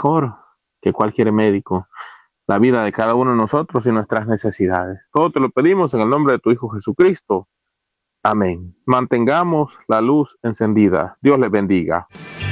mejor que cualquier médico la vida de cada uno de nosotros y nuestras necesidades. Todo te lo pedimos en el nombre de tu Hijo Jesucristo. Amén. Mantengamos la luz encendida. Dios les bendiga.